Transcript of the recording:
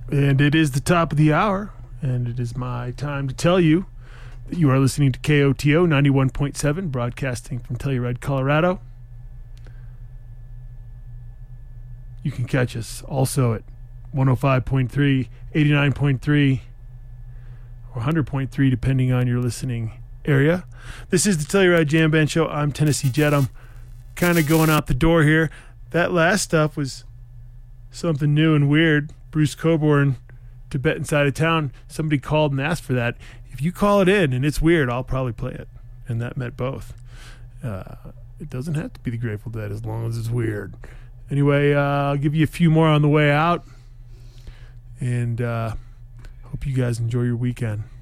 And it is the top of the hour, and it is my time to tell you that you are listening to KOTO 91.7, broadcasting from Telluride, Colorado. You can catch us also at 105.3, 89.3, or 100.3, depending on your listening area. This is the Telluride Jam Band Show. I'm Tennessee Jet. I'm kind of going out the door here. That last stuff was something new and weird. Bruce Cockburn, Tibetan Side of Town. Somebody called and asked for that. If you call it in and it's weird, I'll probably play it. And that meant both. It doesn't have to be the Grateful Dead as long as it's weird. Anyway, I'll give you a few more on the way out. And hope you guys enjoy your weekend.